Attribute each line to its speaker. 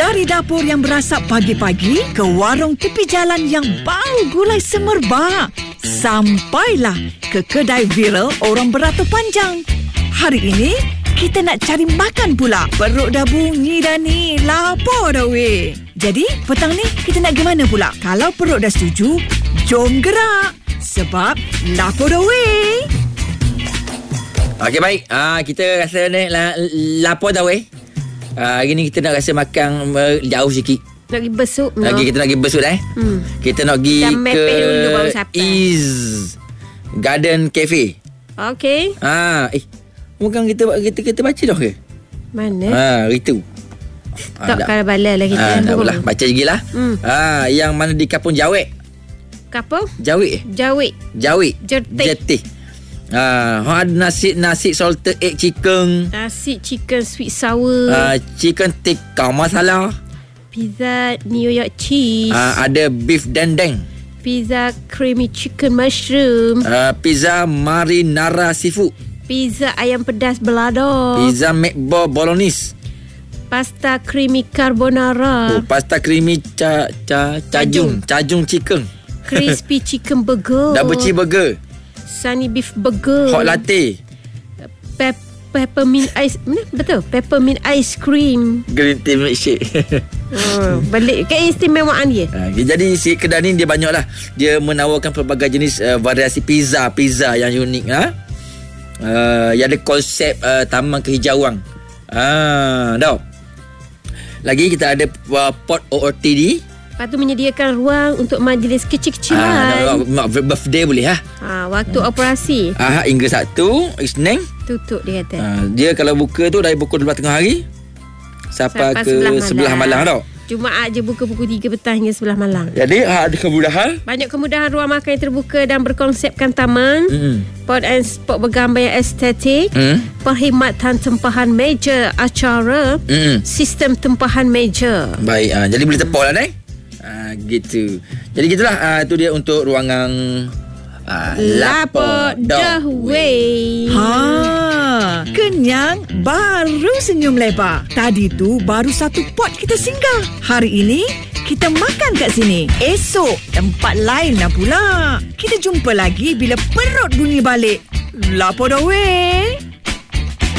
Speaker 1: Dari dapur yang berasap pagi-pagi ke warung tepi jalan yang bau gulai semerbak, sampailah ke kedai viral orang beratur panjang. Hari ini kita nak cari makan pula. Perut dah bunyi dah ni, lapar dah weh. Jadi petang ni kita nak pergi mana pula? Kalau perut dah setuju, jom gerak. Sebab lapar dah weh.
Speaker 2: Okey, baik. Kita rasa ni lapar dah weh. Hari ni kita nak rasa makan jauh sikit.
Speaker 3: Nak pergi besuk no?
Speaker 2: Kita nak pergi besuk Kita nak pergi ke
Speaker 3: dulu baru sampai.
Speaker 2: Ease Garden Cafe.
Speaker 3: Okey.
Speaker 2: Bukan kita baca dah ke?
Speaker 3: Mana?
Speaker 2: Itu.
Speaker 3: Tak kalau bala lah kita.
Speaker 2: Tak apalah, baca lagi lah. Yang mana di Kampung Jawik.
Speaker 3: Kampung?
Speaker 2: Jawik. Jetih. Ada nasi salted egg chicken.
Speaker 3: Nasi chicken sweet sour.
Speaker 2: Chicken tikka masala.
Speaker 3: Pizza New York cheese.
Speaker 2: Ada beef dendeng.
Speaker 3: Pizza creamy chicken mushroom.
Speaker 2: Pizza marinara seafood.
Speaker 3: Pizza ayam pedas balado.
Speaker 2: Pizza meatball bolognese.
Speaker 3: Pasta creamy carbonara.
Speaker 2: Pasta creamy cajun chicken.
Speaker 3: Crispy chicken burger.
Speaker 2: Double cheeseburger.
Speaker 3: Sunny beef burger.
Speaker 2: Hot latte.
Speaker 3: Peppermint ice. Betul. Peppermint ice cream.
Speaker 2: Green tea milkshake.
Speaker 3: Balik keistimewaan dia.
Speaker 2: Jadi si kedai ni dia banyak lah. Dia menawarkan pelbagai jenis variasi pizza yang unik. Yang ada konsep taman kehijauan. Dah. Lagi kita ada pot OOTD.
Speaker 3: Lepas tu menyediakan ruang untuk majlis kecil-kecilan.
Speaker 2: Birthday boleh
Speaker 3: waktu operasi
Speaker 2: Ahad hingga Sabtu, Isnin
Speaker 3: tutup dia kata.
Speaker 2: Dia kalau buka tu dari pukul 12 tengah hari sampai ke 11 malam tau.
Speaker 3: Jumaat je buka pukul 3 petang hingga 11 malam.
Speaker 2: Jadi ada kemudahan.
Speaker 3: Banyak kemudahan, ruang makan yang terbuka dan berkonsepkan taman. Pot and spot bergambar yang estetik. Perkhidmatan tempahan meja acara. Sistem tempahan meja.
Speaker 2: Baik, jadi boleh tepuk lah gitu. Jadi gitulah, itu dia untuk ruangan Lapar dah weh.
Speaker 1: Kenyang baru senyum lebar. Tadi tu baru satu pot kita singgah. Hari ini kita makan kat sini. Esok tempat lain lah pula. Kita jumpa lagi bila perut bunyi balik. Lapar dah weh.